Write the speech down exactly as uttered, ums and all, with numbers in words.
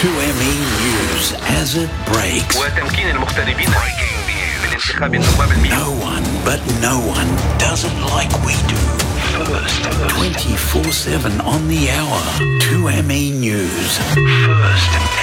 two M E News as it breaks. وتمكين المغتربين من انتخاب النواب المئة. No one but no one does it like we do. First, twenty-four seven on the hour. two M E News. First